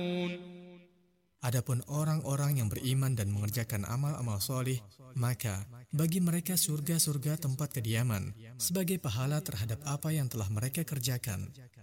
Adapun orang-orang yang beriman dan mengerjakan amal-amal solih, maka bagi mereka surga-surga tempat kediaman, sebagai pahala terhadap apa yang telah mereka kerjakan.